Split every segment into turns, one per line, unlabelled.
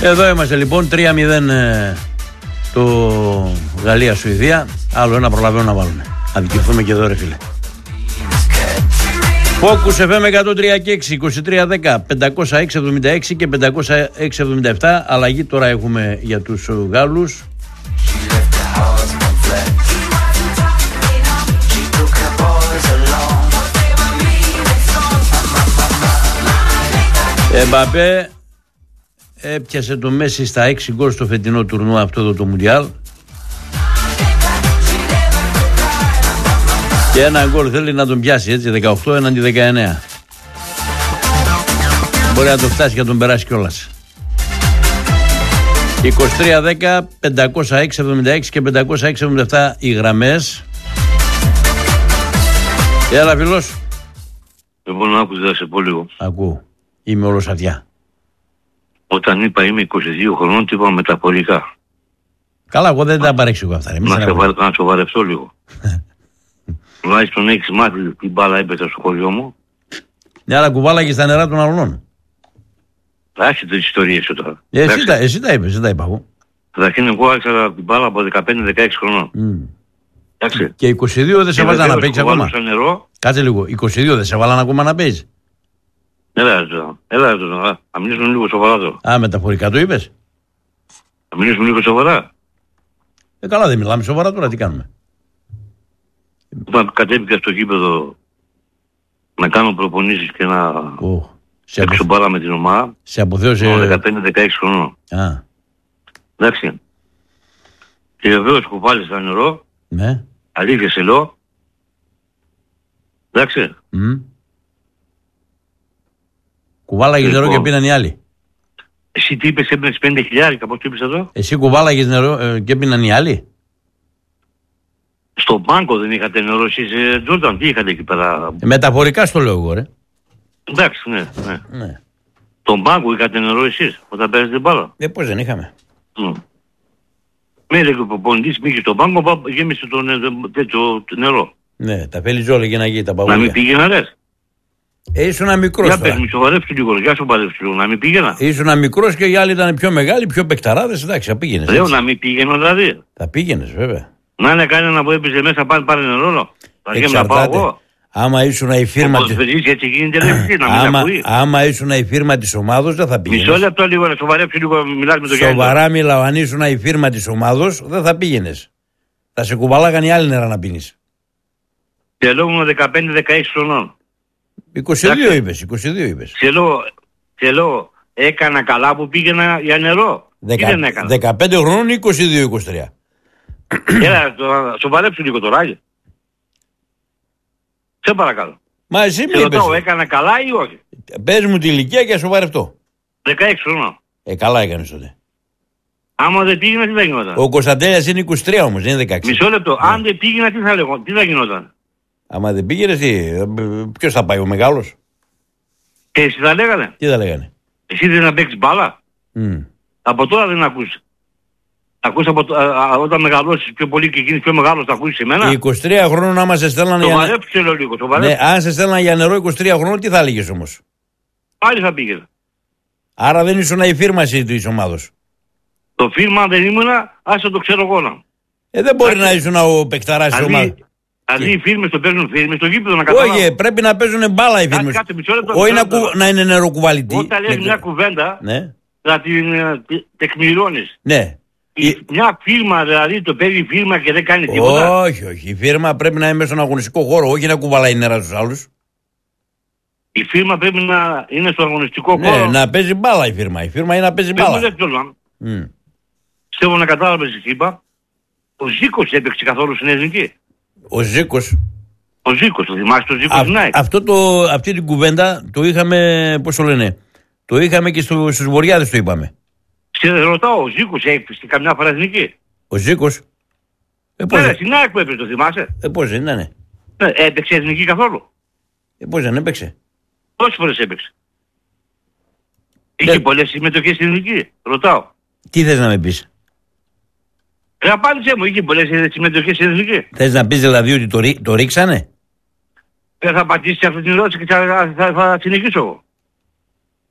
Εδώ είμαστε λοιπόν, 3-0 το Γαλλία-Σουηδία. Άλλο ένα προλαβαίνω να βάλουμε. Αδικηθούμε και εδώ ρε φίλε. Focus FM 103 και 6, 2310, 506-76 και 506-77. Αλλαγή τώρα έχουμε για τους Γάλλους. Εμπαπέ έπιασε το Μέση στα 6 γκολ στο φετινό τουρνουά αυτό εδώ το Μουντιάλ. Και ένα γκολ θέλει να τον πιάσει έτσι, 18 έναντι 19. Μπορεί να το φτάσει και να τον περάσει κιόλας. 2310, 506-76 και 506-77 οι γραμμές. Έλα φίλος.
Λοιπόν, άκουσα σε πω λίγο.
Ακούω. Είμαι όλος αυτιά.
Όταν είπα είμαι 22 χρονών, τι είπα μεταφορικά.
Καλά, εγώ δεν τα παρέξω αυτά.
Να σοβαρευτώ λίγο. Τουλάχιστον έχεις μάθει την μπάλα έπαιζα στο χωριό μου.
Ναι, αλλά κουβάλαγε στα νερά των αλλωνών.
Άρχισε τις ιστορίες σου τώρα.
Εσύ τα είπες, δεν τα είπα εγώ.
Καταρχήν εγώ άρχισα την μπάλα από 15-16 χρονών. Εντάξει.
Και 22 δεν σε βάλαν να παίξεις ακόμα. Κάτσε λίγο, 22 δεν σε βάλαν ακόμα να παίξεις.
Έλα εδώ, να μιλήσουμε λίγο σοβαρά τώρα.
Α, μεταφορικά το είπες.
Να μιλήσουμε λίγο σοβαρά.
Καλά, δεν μιλάμε σοβαρά τώρα, τι κάνουμε.
Όταν κατέβηκα στο γήπεδο να κάνω προπονήσεις και να έξω μπάλα με την ομάδα,
σε αποθέωσε
15-16 χρονών. Εντάξει. Και βεβαίως κουβάλεις στα νερό.
Ναι.
Αλήθεια σε λέω. Εντάξει.
Κουβάλαγες νερό και πίναν οι άλλοι.
Εσύ τι είπες, έπαιρνες 5.000, πώς το είπες εδώ.
Εσύ κουβάλαγες νερό και πίναν οι άλλοι.
Στο μπάνκο δεν είχατε νερό εσείς, Τζόρνταν, τι είχατε εκεί πέρα.
Μεταφορικά στο λέω εγώ ρε.
Εντάξει, ναι. Στον μπάνκο είχατε νερό εσείς, όταν παίζετε μπάλα.
Πώς δεν είχαμε.
Με έλεγε ο προπονητής, πήγε στον μπάνκο, γέμισε το νερό.
Ναι, τα φέλει ζόλε για να γίνει τα παγούλια.
Να μην πήγαινα λες.
Ήσουν μικρός.
Για πες, μη σοβαρεύσου λίγο, να μην πήγαινα.
Ήσουν μικρός και οι άλλοι ήταν πιο μεγάλοι, πιο παικταράδες, εντάξει, θα πήγαινες.
Λέω να μην πήγαινε δηλαδή.
Θα πήγαινες βέβαια.
Να είναι κανένα που έπαιζε μέσα, πάρε νερό.
Εξαρτάται. Άμα ήσουν η φίρμα της ομάδος δεν θα πήγαινες.
Μισό λεπτό λίγο, να σοβαρέψει λίγο, μιλάς με το Γιάννη.
Σοβαρά μιλάω, αν ήσουν η φίρμα της ομάδος δεν θα πήγαινες. Θα σε κουβαλάγαν οι άλλοι νερά να πίνεις.
Και λέω μου 15-16 χρονών.
22 είπες.
Και λέω, έκανα καλά που πήγαινα για νερό.
15 χρόνων ή 22-23.
Έλα, σοβαρέψου λίγο τώρα. Σε παρακαλώ.
Μα εσύ με είπες.
Έκανα καλά ή όχι.
Πες μου τη ηλικία και σοβαρευτώ.
16 χρονών.
Καλά έκανες τότε.
Άμα δεν πήγαινα, τι θα γινόταν.
Ο Κωνσταντέλιας είναι 23 όμως, δεν είναι 16.
Μισό λεπτό. Αν δεν πήγαινα, τι θα γινόταν.
Άμα δεν πήγαινες, ποιος θα πάει, ο μεγάλος.
Και εσύ θα λέγανε.
Τι θα λέγανε.
Εσύ δεν να παίξεις μπάλα. Από τώρα δεν ακούς. Ακούς όταν μεγαλώσεις πιο πολύ και γίνεις πιο μεγάλος, θα ακούσεις εμένα.
23 χρόνων άμα σε στέλνανε για νερό.
Ναι,
αν σε στέλνανε για νερό 23 χρόνων, τι θα έλεγες όμως.
Πάλι θα πήγαινα.
Άρα δεν ήσουν η φίρμα της ομάδος.
Το φίρμα δεν ήμουνα, άσε το ξέρω εγώ να.
Δεν μπορεί να ήσουν ο παικταράς της ομάδας.
Δηλαδή οι φίρμες το παίζουν φίρμες στο γήπεδο να καταλάβουν.
Όχι, πρέπει να παίζουν μπάλα οι φίρμες. Όχι να είναι νεροκουβαλητή.
Όταν λες μια κουβέντα, θα την τεκμηρώνεις.
Ναι.
Μια φίρμα δηλαδή το παίζει φίρμα και δεν κάνει τίποτα.
Όχι. Η φίρμα πρέπει να είναι μέσα στον αγωνιστικό χώρο, όχι να κουβαλάει νερά στους άλλους.
Η φίρμα πρέπει να είναι στον αγωνιστικό χώρο.
Ναι, να παίζει μπάλα η φίρμα. Η φίρμα είναι να παίζει μπάλα.
Πιστεύω να κατάλαβες τι είπα. Ο Ζήκος έπαιξε καθόλου στην Εθνική.
Ο Ζήκος,
το θυμάσαι το Ζήκος Νάικ.
Αυτή την κουβέντα το είχαμε, πώς το λένε, το είχαμε και στους Βορειάδες το είπαμε.
Σε ρωτάω, ο Ζήκος έπαιξε καμιά φορά Εθνική.
Ο Ζήκος.
Ναι, στην ΑΕΚ που έπαιξε, το θυμάσαι.
Πώς δεν ήταν.
Έπαιξε Εθνική καθόλου.
Πώς δεν έπαιξε.
Πόσες φορές έπαιξε. Είχε πολλές συμμετοχές στην Εθνική. Ρωτάω.
Τι θες να με πεις.
Απάντησέ μου, είχε πολλές συμμετοχές στην Εθνική.
Θες να πεις δηλαδή ότι το ρίξανε.
Θα απαντήσει αυτή την ερώτηση και θα συνεχίσω εγώ.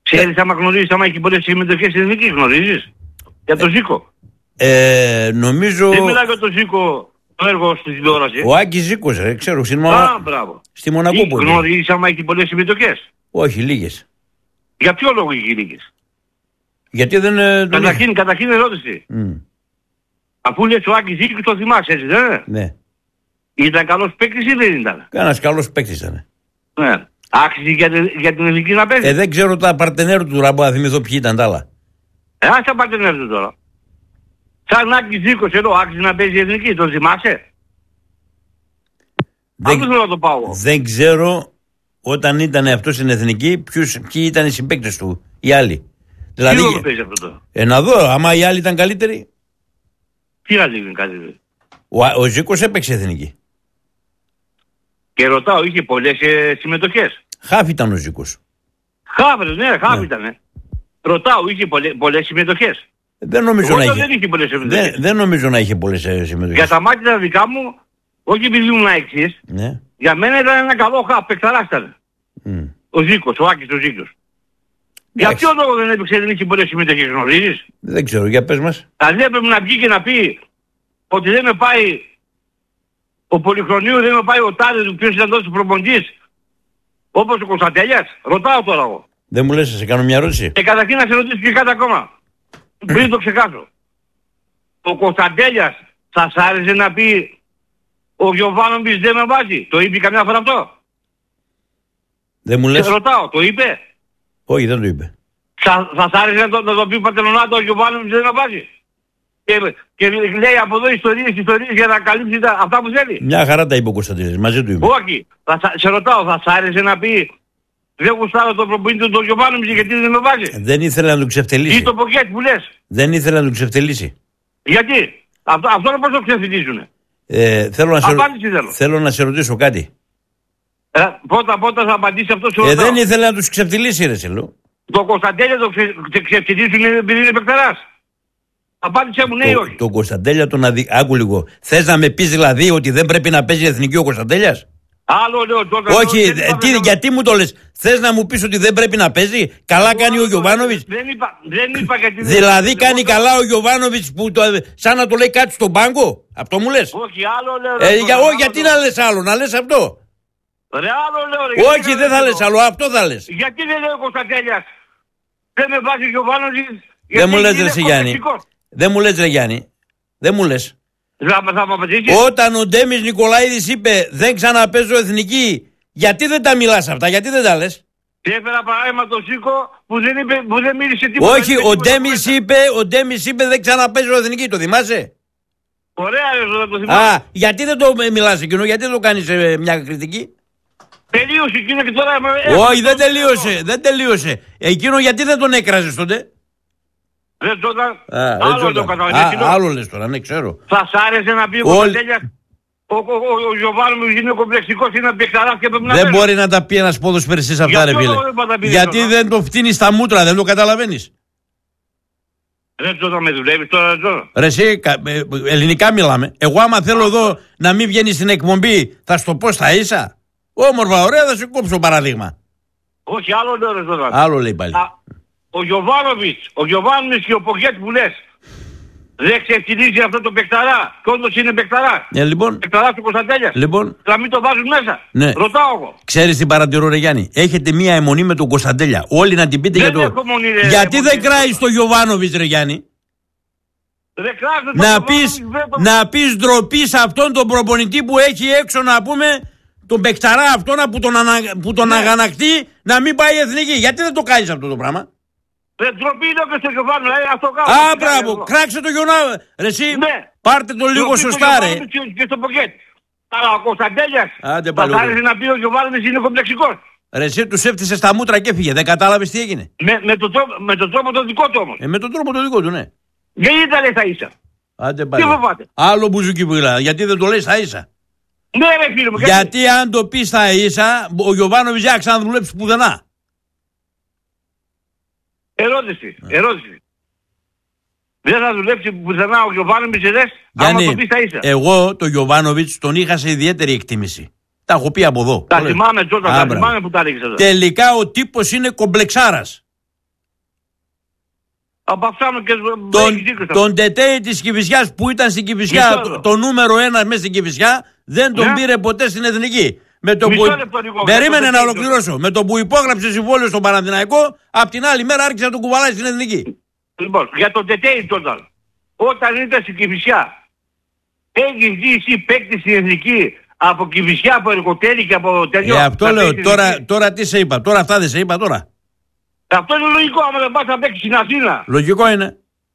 Ξέρεις άμα γνωρίζεις, άμα έχει πολλές συμμετοχές στην εθνική, γνωρίζεις? Για τον Ζήκο.
Νομίζω...
Δεν μιλάω για τον Ζήκο το έργο στην τηλεόραση.
Ο Άκης Ζήκος, ξέρω.
Μπράβο.
Στη Μονακό που είναι.
Γνωρίζεις άμα έχει πολλές συμμετοχές?
Όχι, λίγες.
Για ποιο λόγο έχει λίγες?
Γιατί δεν...
Καταρχήν ερώτηση. Αφού λες ο Άκης Ζήκος, το θυμάσαι, έτσι δεν είναι?
Ναι.
Ήταν καλός παίκτης ή δεν ήταν?
Κάνας καλός παίκτης ήταν.
Ναι. Άξιζε για την εθνική να παίζει.
Δεν ξέρω τα παρτενέρ του Ραμπό, να θυμηθώ ποιοι ήταν τα άλλα.
Ας τα παρτενέρ του τώρα. Σαν Άκης Ζήκος εδώ, άξιζε να παίζει η εθνική, τον θυμάσαι? Αυτό θέλω να το πάω.
Δεν ξέρω όταν ήταν αυτός στην εθνική ποιοι ήταν οι συμπαίκτες του, οι άλλοι. Δηλαδή,
τι όλο παίζει αυτό τώρα?
Να δω, άμα οι άλλοι ήταν καλύτεροι.
Τι άλλοι ήταν καλύτεροι?
Ο Ζήκος έπαιξε εθνική.
Και ρωτάω, είχε πολλές συμμετοχές?
Χάφ ήταν ο Ζήκος.
Χάφ ήταν. Ρωτάω, είχε πολλές συμμετοχές?
Δεν νομίζω να είχε.
Δεν είχε πολλές συμμετοχές.
Δεν νομίζω να είχε πολλές συμμετοχές.
Για τα μάτια τα δικά μου, όχι επειδή ήμουν αεξής,
ναι.
Για μένα ήταν ένα καλό χάφ, παικταράς ήταν. Ο Ζήκος, ο Άκης ο Ζήκος. Για ποιο λόγο δεν έπαιξε, δεν είχε πολλές συμμετοχές, γνωρίζεις?
Δεν ξέρω, για πες μας.
Δηλαδή έπρεπε να βγει και να πει ότι δεν με πάει ο Πολυχρονίου, δεν με πάει ο Τάδε του ποιος ήταν τόσο προπονητής, όπως ο Κωνσταντέλιας. Ρωτάω τώρα εγώ.
Δεν μου λες, σε κάνω μια ερώτηση.
Καταρχήν να σε ρωτήσω και κάτι ακόμα. Πριν το ξεχάσω. Ο Κωνσταντέλιας θα σ' άρεσε να πει ο Γιωβάνοβιτς δεν με βάζει? Το είπε καμιά φορά αυτό?
Δεν μου λες.
Σε ρωτάω, το είπε?
Όχι, δεν το είπε.
Θα σ' άρεσε να το πει Πατελονάτο ο Γιωβάνοβιτς δεν με βάζει? Και λέει από εδώ ιστορίες για να καλύψει αυτά που θέλει.
Μια χαρά τα είπε ο Κωνσταντίνης, μαζί του είπε.
Όχι, σε ρωτάω, θα σ' άρεσε να πει δεν γουστάρω τον προπονητή του Γιωβάνοβιτς γιατί δεν με βάζει?
Δεν ήθελε να του ξεφτελίσει.
Ή το Ποκέτ που λες.
Δεν ήθελε να του ξεφτελίσει.
Γιατί? Αυτό πώς το ξεφτελίζουνε?
Θέλω να σε ρωτήσω κάτι.
Πότε θα απαντήσει αυτό σε
δεν ήθελε να τους ξεφτυλίσει, ρε Σελού.
Το Κωνσταντέλια το ξεφτυλίσουν επειδή είναι παικταράς. Απάντησέ μου, ναι ή όχι?
Το Κωνσταντέλια τον άκου λίγο. Θες να με πεις δηλαδή ότι δεν πρέπει να παίζει εθνική ο Κωνσταντέλιας?
Άλλο λέω τώρα.
Όχι, γιατί μου το λες? Θες να μου πεις ότι δεν πρέπει να παίζει? Καλά κάνει ο Γιωβάνοβιτς.
Δεν είπα γιατί.
Δηλαδή κάνει καλά ο Γιωβάνοβιτς που σαν να το λέει κάτι στον πάγκο? Αυτό μου λες?
Όχι, άλλο λέω.
Όχι, γιατί να λες άλλο, να λες αυτό.
Ρε, άλλο λέω.
Όχι, δεν θα λες άλλο, αυτό θα λες.
Γιατί δεν λέει ο Κωνσταντέλιας δεν με βάζει ο Γιωβάνοβιτς?
Δεν μου λες, ρε Γιάννη. Δεν μου λες, ρε Γιάννη. Δεν μου λες. Όταν ο Ντέμις Νικολαίδης είπε δεν ξαναπαίζω εθνική, γιατί δεν τα μιλάς αυτά, γιατί δεν τα λες?
Και έφερα παράδειγμα τον Σίκο που δεν μίλησε τίποτα.
Όχι, ο Ντέμις είπε δεν ξαναπαίζω εθνική, το θυμάσαι?
Ωραία, δεν το θυμάσαι.
Γιατί δεν το μιλάς εκείνο, γιατί δεν το κάνεις μια κριτική?
Τελείωσε εκείνο και τώρα...
Όχι, δεν τελείωσε. Εκείνο γιατί δεν τον έκραζες τότε?
Δεν τότε. Άλλο το καταλαβαίνεις.
Άλλο λες τώρα, ναι, ξέρω.
Θα σ' άρεσε να πει ο Κωνσταντέλιας ο Γιωβάνοβιτς είναι κομπλεξικός, είναι παιχταράς και πρέπει να
δεν μπορεί να τα πει ένας ποδοσφαιριστής αυτά, ρε φίλε. Γιατί δεν το φτύνει στα μούτρα, δεν το καταλαβαίνεις?
Δεν το με δουλεύεις τώρα εδώ.
Ρε εσύ, ελληνικά μιλάμε. Εγώ άμα θέλω εδώ να μην βγαίνει στην εκπομπή, θα σου το πω στα ίσα. Όμορφα, ωραία, θα σου κόψω παράδειγμα.
Όχι, άλλο λέω ρε τώρα.
Άλλο λέει πάλι.
Ο Γιωβάνοβιτς και ο Ποκέτ που λες δεν ξεφτιλίζει αυτό το παικταρά. Και όντως είναι παικταρά.
Λοιπόν.
Παικταράς του Κωνσταντέλιας.
Λοιπόν.
Θα μην το βάζουν μέσα.
Ναι.
Ρωτάω εγώ.
Ξέρεις τι παρατηρώ, ρε Γιάννη? Έχετε μία αιμονή με τον Κωνσταντέλια. Όλοι να την πείτε
δεν
για το.
Μονή,
γιατί δεν κράει στο Γιωβάνοβιτς, ρε Γιάννη? Να πεις ντροπή σε αυτόν τον προπονητή που έχει έξω, να πούμε, τον παικταρά αυτόν που τον αγανακτεί να μην πάει εθνική. Γιατί δεν το κάνεις αυτό το πράγμα?
Ντροπή είναι και στο Γιωβάνο, αυτό κάνω.
Μπράβο, κράξε το Γιωβάνο. Ρε εσύ,
ναι.
Πάρτε το λίγο σωστά, ρε.
Και στο Ποκέτ. Αλλά ο Κωνσταντέλιας θα άρεσε να πει ο Γιωβάνοβιτς είναι κομπλεξικός.
Ρε εσύ τους έφτιασε στα μούτρα και έφυγε. Δεν κατάλαβες τι έγινε?
Με τον τρόπο το δικό του όμως.
Με τον τρόπο το δικό του, ναι.
Γιατί δεν τα λέει στα ίσα?
Άντε πάλι. Άλλο μπουζουκί που μιλά. Γιατί δεν το λέει στα ίσα?
Ναι, ρε φίλε μου.
Γιατί αν το πει στα ίσα, ο Γιωβάνοβιτς δεν θα ξαναδουλέψει πουθενά.
Ερώτηση. Δεν θα δουλέψει πουθενά ο Γιωβάνοβιτς εδες, άμα το πει στα ίσα.
Εγώ το Γιωβάνοβιτς τον είχα σε ιδιαίτερη εκτίμηση. Τα έχω πει από εδώ.
Τα θυμάμαι τότε, τα θυμάμαι που τα ρίξατε.
Τελικά ο τύπος είναι κομπλεξάρας.
Απαυξάνω και
τον Τετέι της Κηφισιάς που ήταν στην Κηφισιά, το νούμερο 1 μέσα στην Κηφισιά, δεν τον πήρε ποτέ στην Εθνική. Περίμενε να ολοκληρώσω. Με το που υπόγραψε συμβόλαιο στον Παναθηναϊκό, απ' την άλλη μέρα άρχισε να τον κουβαλάει στην Εθνική.
Λοιπόν, για τον Τετέι τότε, όταν ήταν στην Κηφισιά, έχεις δει εσύ παίκτη στην Εθνική από Κηφισιά, από Ερκοτέλη και από τέτοιο?
Αυτό λέω. Τώρα τι σε είπα, τώρα αυτά δεν σε είπα τώρα.
Αυτό είναι λογικό, άμα δεν πας να παίξεις στην Αθήνα.
Λογικό είναι.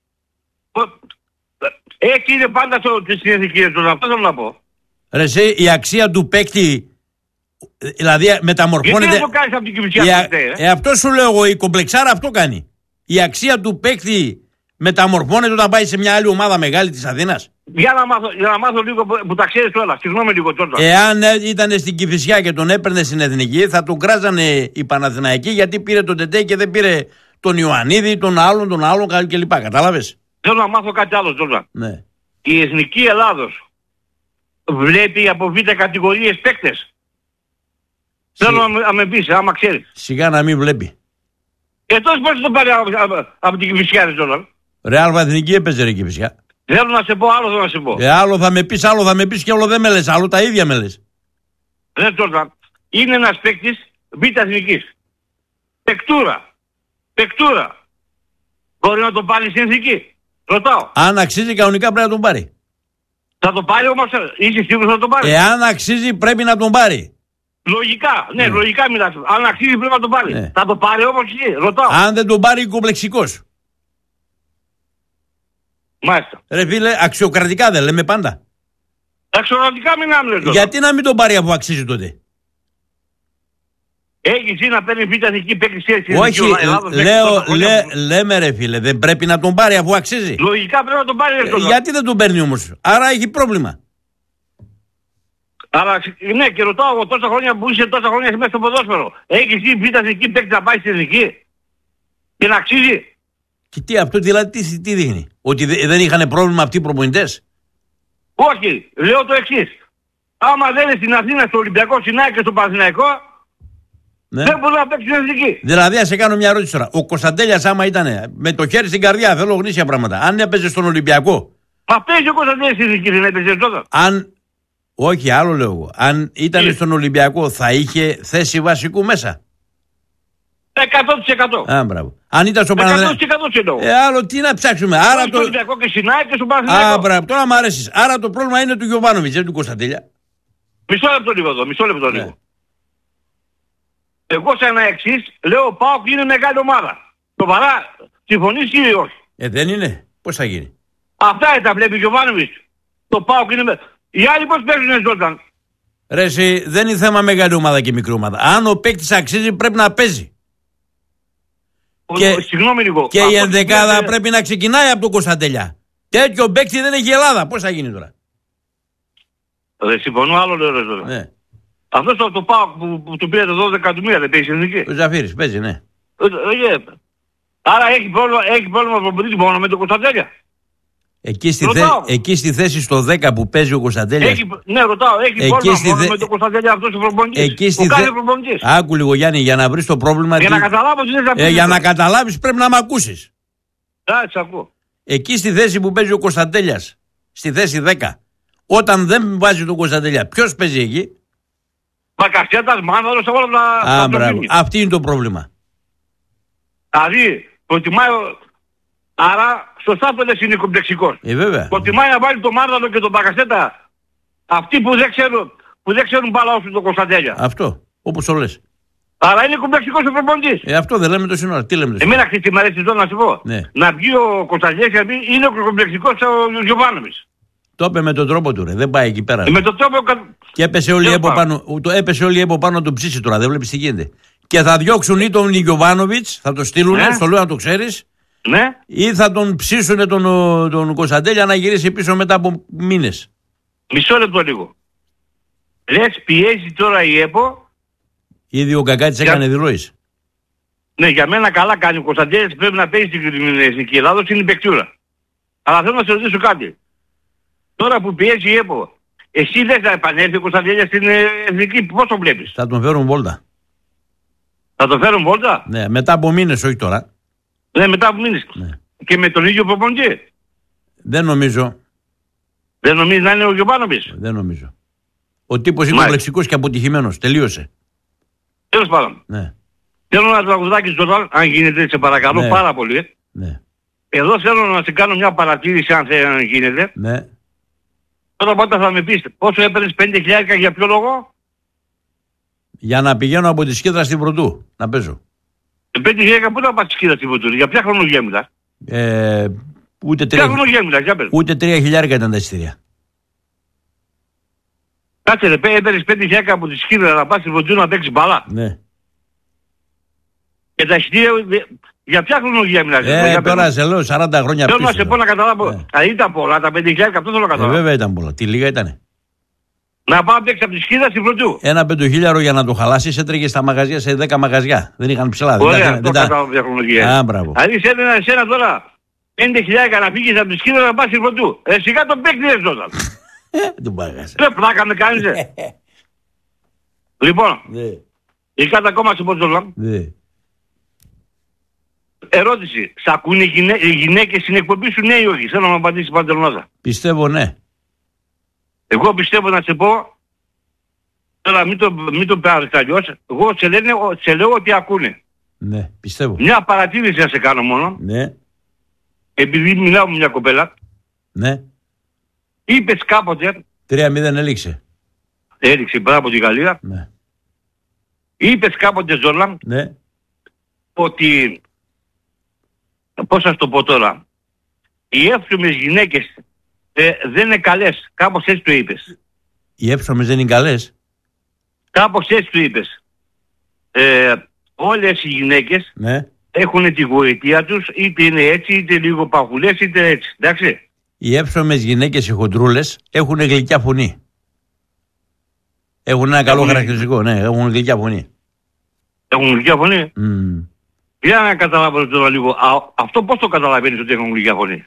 Έτσι είναι πάντα στην Εθνική, αυτό θέλω να πω.
Ρε εσύ, η αξία του παίκτη, δηλαδή μεταμορφώνεται.
Γιατί δεν το κάνεις από την Κηφισιά?
Αυτό σου λέω εγώ, η κομπλεξάρα αυτό κάνει. Η αξία του παίκτη μεταμορφώνεται όταν πάει σε μια άλλη ομάδα μεγάλη της Αθήνας.
Για να μάθω λίγο που τα ξέρεις όλα. Συγγνώμη λίγο τώρα.
Εάν ήταν στην Κηφισιά και τον έπαιρνε στην Εθνική, θα τον κράζανε οι Παναθηναϊκοί γιατί πήρε τον Τετέι και δεν πήρε τον Ιωαννίδη, τον άλλον κλπ. Κατάλαβες.
Θέλω να μάθω κάτι άλλο τώρα.
Ναι.
Η Εθνική Ελλάδος βλέπει από β' κατηγορίες παίκτες. Θέλω να με πεις, άμα ξέρεις.
Σιγά να μην βλέπει.
Τόσο πώς το πάρει από την Κηφισιά, ρε τώρα.
Ρε Αλφα Εθνική έπαιζε ρε Κηφισιά.
Θέλω να σε πω, άλλο θέλω να σε πω.
Άλλο θα με πεις και όλο δεν με λες, άλλο τα ίδια με λες.
Ρε τώρα, είναι ένας παίκτης β' εθνικής. Πεκτούρα. Μπορεί να τον πάρει στην Εθνική? Ρωτάω.
Αν αξίζει κανονικά πρέπει να τον πάρει.
Θα τον πάρει όμως, είσαι σίγουρος να τον πάρει?
Εάν αξίζει πρέπει να τον πάρει.
Λογικά, ναι, λογικά μιλάς. Αν αξίζει πρέπει να τον πάρει. Ναι. Θα τον πάρει όμως εσύ, ρωτάω.
Αν δεν τον πάρει κομπλεξικός.
Μάλιστα.
Ρε φίλε, αξιοκρατικά δεν λέμε πάντα.
Αξιοκρατικά μιλάμε τώρα.
Γιατί να μην τον πάρει αφού αξίζει τότε?
Έχεις να παίρνει β' εθνική παίκτη?
Όχι, λέμε ρε φίλε, δεν πρέπει να τον πάρει αφού αξίζει?
Λογικά πρέπει να τον πάρει.
Γιατί δεν τον παίρνει όμως? Άρα έχει πρόβλημα.
Άρα, ναι, και ρωτάω εγώ τόσα χρόνια που είσαι τόσα χρόνια μέσα στο ποδόσφαιρο. Έχεις δει β' εθνική παίκτη να πάει στην εθνική και να αξίζει?
Και τι αυτό δηλαδή τι δείχνει? Ότι δεν είχαν πρόβλημα αυτοί οι προπονητές?
Όχι, λέω το εξής. Άμα δεν είναι στην Αθήνα, στο Ολυμπιακό, στην ΑΕΚ και στο Παναθηναϊκό, ναι, δεν μπορεί να παίξει στην εθνική.
Δηλαδή, ας σε κάνω μια ερώτηση τώρα. Ο Κωνσταντέλιας, άμα ήταν με το χέρι στην καρδιά, θέλω γνήσια πράγματα, αν έπαιζε στον Ολυμπιακό.
Μα παίζει ο Κωνσταντέλιας στην εθνική, δεν έπαιζε τότε?
Όχι, άλλο λέω εγώ. Αν ήταν στον Ολυμπιακό, θα είχε θέση βασικού μέσα?
100%.
Α, μπράβο. Αν ήταν στο Παναθηναϊκό. Άλλο τι να ψάξουμε. Άρα
στο Ολυμπιακό και στην ΑΕΚ και στο Παναθηναϊκό.
Α, μπράβο. Τώρα μ' αρέσεις. Άρα το πρόβλημα είναι του Γιωβάνοβιτς, δεν του Κωνσταντέλια.
Μισό λεπτό λίγο εδώ, λίγο. Εγώ σαν εξής λέω ΠΑΟΚ είναι μεγάλη ομάδα. Σοβαρά, συμφωνείς ή όχι?
Δεν είναι. Πώς θα γίνει?
Αυτά τα βλέπει ο Γιωβάνοβιτς. Το ΠΑΟΚ είναι. Οι άλλοι πώς παίζουν Ζόρταν?
Ρε εσύ, δεν είναι θέμα μεγάλη ομάδα και μικρή ομάδα. Αν ο παίκτης αξίζει πρέπει να παίζει.
Συγγνώμη λίγο.
Και η ενδεκάδα πρέπει να ξεκινάει από τον Κωνσταντέλια. Τέτοιο παίκτη δεν έχει η Ελλάδα. Πώς θα γίνει τώρα?
Δεν συμφωνώ, άλλο λέω τώρα.
Ναι.
Αυτός το ΠΑΟΚ που του πήρε 12 εκατομμύρια δεν παίζει εθνική?
Ο Ζαφύρης παίζει, ναι.
Άρα έχει πρόβλημα προπονητής μόνο με τον Κωνσταντέλια?
Εκεί στη θέση στο 10 που παίζει ο Κωνσταντέλιας.
Ναι, ρωτάω, έχει πρόβλημα μόνο με τον Κωνσταντέλια αυτός ο προπονητής? Ο κάθε προπονητής.
Άκου λίγο Γιάννη, για να βρεις το πρόβλημα.
Για να καταλάβεις τι θες να πεις.
Για να καταλάβεις πρέπει να μ' ακούσεις.
Εντάξει, ακούω.
Εκεί στη θέση που παίζει ο Κωνσταντέλιας, στη θέση 10, όταν δεν βάζει τον Κωνσταντέλια, ποιος παίζει εκεί?
Μπακασέτας, Μάνδαλος, όλα τα
μπράβο. Αυτή είναι το πρόβλημα.
Δηλαδή, προτιμάει. Άρα, σωστά το λες, είναι κομπλεξικός.
Βέβαια.
Προτιμάει να βάλει τον Μάνδαλο και τον Μπακασέτα αυτοί που δεν ξέρουν μπάλα όσο τον Κωνσταντέλια.
Αυτό, όπως το λες.
Άρα είναι κομπλεξικός ο προπονητής.
Αυτό δεν λέμε το σύνορα. Τι λέμε το σύνορα?
Εμένα χτες μου αρέσει τώρα να σου πω. Ναι. Να βγει ο Κωνσταντέλιας και να πει είναι ο κομπλεξικός ο Γιωβάνοβιτς.
Το είπε με τον τρόπο του, ρε. Δεν πάει εκεί πέρα.
Με τον τρόπο.
Και έπεσε όλη η ΕΠΟ πάνω του ψήσει τώρα. Δεν βλέπεις τι γίνεται. Και θα διώξουν ή τον Γιωβάνοβιτς, θα το στείλουν, ναι, στο λέω να το ξέρεις.
Ναι.
Ή θα τον ψήσουν τον Κωνσταντέλια να γυρίσει πίσω μετά από μήνες.
Μισό λεπτό λίγο. Λες πιέζει τώρα η ΕΠΟ.
Ήδη ο Κακάτης έκανε δηλώσεις.
Ναι, για μένα καλά κάνει ο Κωνσταντέλιας, πρέπει να παίζει στην Εθνική Ελλάδος, είναι η παικτούρα. Αλλά θέλω να σε ρωτήσω κάτι. Τώρα που πιέζει η ΕΠΟ, εσύ δεν θα επανέλθει ο Κωνσταντέλιας στην Εθνική, πώς το βλέπεις?
Θα τον φέρουν βόλτα.
Θα τον φέρουν βόλτα?
Ναι, μετά από μήνες, όχι τώρα.
Ναι, μετά από μήνες.
Ναι.
και με τον ίδιο προπονητή.
Δεν νομίζω.
Δεν νομίζει να είναι ο Γιωβάνοβιτς?
Δεν νομίζω. Ο τύπος είναι κομπλεξικός και αποτυχημένος. Τελείωσε.
Τέλος πάντων.
Ναι.
Θέλω ένα τραγουδάκι Τζόρνταν, αν γίνεται, σε παρακαλώ,
ναι.
πάρα πολύ.
Ναι.
Εδώ θέλω να σε κάνω μια παρατήρηση, αν γίνεται.
Ναι.
Τώρα πάντα θα με πεις, πόσο έπαιρνες 5.000 για ποιο λόγο?
Για να πηγαίνω από τη Σκίδρα στην Πρωτού, να παίζω.
5.000 πού θα πας στη Σκίδρα στην Πρωτού, για ποια χρονολογία μιλάς?
Ούτε 3.000 ήταν τα εισιτήρια.
Κάτσε ρε, έπαιρνες 5.000 από τη Σκίδρα να πας στην Πρωτού να παίξεις μπάλα.
Ναι.
Και τα εισιτήρια, για ποια χρονολογία μιλάς?
Τώρα σε λέω 40 χρόνια πίσω.
Θέλω να σε πω να καταλάβω. Ήταν πολλά, τα 5.000 αυτό θέλω να καταλάβω.
Βέβαια ήταν πολλά. Τι λίγα ήτανε.
Να πάω να παίξεις από τη Σκίδρα στην Πρωτού.
Ένα 5.000 για να το χαλάσεις έτρεγε στα μαγαζιά σε 10 μαγαζιά. Δεν είχαν ψηλά.
Ωραία, δεν κατάλαβα ποια χρονολογία. Δηλαδή εσένα τώρα 5.000 να φύγεις από τη Σκίδρα να πας στην Πρωτού. Σιγά τον παίκτη δεν ζώταν.
Τον πάγασε.
Δεν πλάκα με κάνεις. Λοιπόν, η κάτω ακόμα σε Πορτζόλα. Ερώτηση. Σ' ακούνε οι γυναίκες στην εκπομπή σου, ναι ή όχι? Θέλω να μου απαντήσει πάντα Ελλάδα.
Πιστεύω ναι.
Εγώ πιστεύω να σε πω, τώρα μην το πάρεις αλλιώς, εγώ σε λέω ότι ακούνε.
Ναι, πιστεύω.
Μια παρατήρηση να σε κάνω μόνο.
Ναι.
Επειδή μιλάω με μια κοπέλα.
Ναι.
Είπες κάποτε.
3-0 έληξε.
Έληξε, μπράβο τη Γαλλία.
Ναι.
Είπες κάποτε, Ζόλα.
Ναι.
Ότι, πώς θα το πω τώρα, οι εύσωμες γυναίκες δεν είναι καλές. Κάπως έτσι το είπες.
Οι εύσωμες δεν είναι καλές.
Κάπως έτσι το είπες. Όλες οι γυναίκες
ναι.
έχουν τη γοητεία τους, είτε είναι έτσι, είτε λίγο παχουλές, είτε έτσι. Εντάξει.
Οι εύσωμες γυναίκες, οι χοντρούλες, έχουν γλυκιά φωνή. Έχουν ένα καλό χαρακτηριστικό, ναι, έχουν γλυκιά φωνή. Έχουν
γλυκιά φωνή. Για να καταλάβω τώρα λίγο. Αυτό πώς το καταλαβαίνεις ότι έχουν γλυκιά φωνή?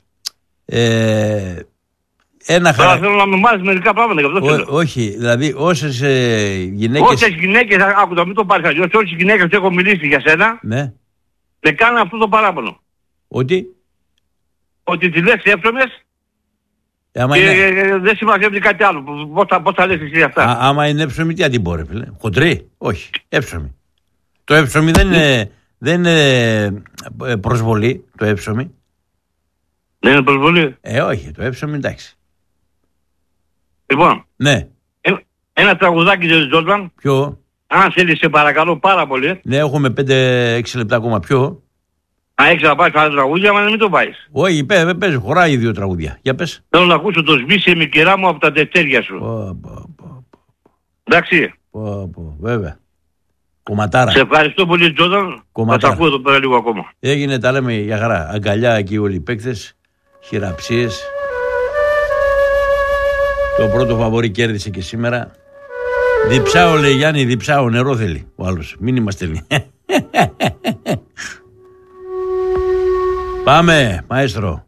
Τώρα θέλω να με μάθεις μερικά πράγματα για αυτό.
Όχι, δηλαδή όσες γυναίκες...
Όσες γυναίκες, άκουτα μην το πάρεις αλλιώς, όσες γυναίκες που έχω μιλήσει για σένα,
ναι.
Με κάνουν αυτό το παράπονο.
Ότι?
Ότι τη λες εύσωμες και δεν συμμαζεύει κάτι άλλο. Πώς θα λες εσύ αυτά?
Άμα είναι εύσωμη, τι αντιμπόρε, φίλε? Χοντρή? Όχι, εύσωμη. Το εύσωμη δεν είναι προσβολή, το εύσωμη.
Δεν είναι προσβολή?
Όχι, το εύσωμη εντάξει.
Λοιπόν,
ναι.
Ένα τραγουδάκι δεν Τζόρνταν.
Ποιο?
Αν θέλεις σε παρακαλώ πάρα πολύ.
Ναι, έχουμε 5-6 λεπτά ακόμα. Ποιο?
Έχεις να πάρεις άλλα τραγούδια, αλλά μην το πάεις.
Όχι, παίζει, χωράει 2 τραγούδια. Για πες.
Θέλω να ακούσω το σβήσε με κερά μου από τα τετέρια σου. Εντάξει.
Βέβαια. Κομματάρα.
Σε ευχαριστώ πολύ, Τζόρνταν. Θα τα ακούω εδώ πέρα λίγο ακόμα.
Έγινε, τα λέμε για χαρά. Αγκαλιά εκεί όλοι οι παίκτες. Χειραψίες. Το πρώτο φαβορί κέρδισε και σήμερα. Διψάω, λέει Γιάννη, διψάω, νερό θέλει ο άλλος. Μήνυμα στέλνει. Πάμε, μαέστρο.